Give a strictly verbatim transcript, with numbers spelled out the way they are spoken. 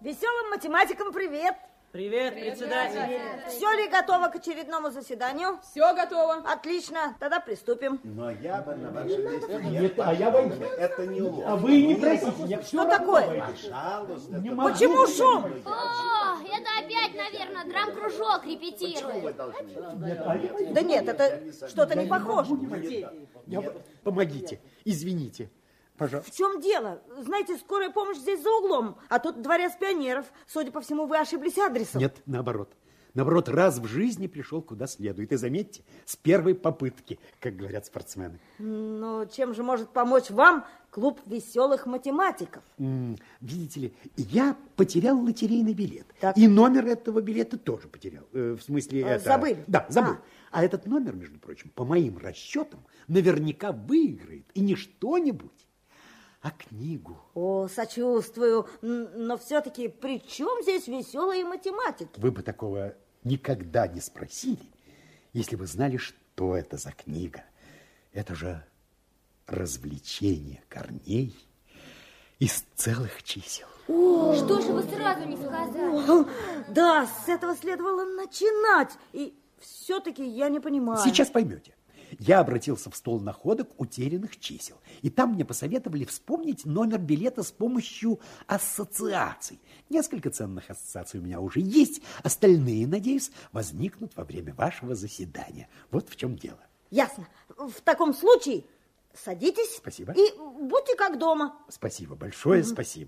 Веселым математикам привет. Привет, председатель. Все ли готово к очередному заседанию? Все готово. Отлично, тогда приступим. Но я бы на вашем месте... Нет, а я боюсь. Это не ложь. А вы не просите, я все Что такое? Пожалуйста. Не это- могу. Почему шум? О, это опять, наверное, драм-кружок Почему репетирует. вы должны? Нет, а я- Да нет, это что-то не похоже. я- Помогите, извините, пожалуйста. В чем дело? Знаете, скорая помощь здесь за углом, а тут дворец пионеров. Судя по всему, вы ошиблись адресом. Нет, наоборот. Наоборот, раз в жизни пришел куда следует. И заметьте, с первой попытки, как говорят спортсмены. Но чем же может помочь вам клуб веселых математиков? М, Видите ли, я потерял лотерейный билет. Так. И номер этого билета тоже потерял. Э, в смысле, А, это... забыли? Да, забыл. А. А. этот номер, между прочим, по моим расчетам, наверняка выиграет. И не что-нибудь, а книгу. О, сочувствую. Н- Но все-таки при чем здесь веселые математики? Вы бы такого никогда не спросили, если бы знали, что это за книга. Это же развлечение корней из целых чисел. Что же вы сразу не сказали? О, да, с этого следовало начинать. И все-таки я не понимаю. Сейчас поймете. Я обратился в стол находок утерянных чисел. И там мне посоветовали вспомнить номер билета с помощью ассоциаций. Несколько ценных ассоциаций у меня уже есть. Остальные, надеюсь, возникнут во время вашего заседания. Вот в чем дело. Ясно. В таком случае садитесь. Спасибо. И будьте как дома. Спасибо, большое спасибо.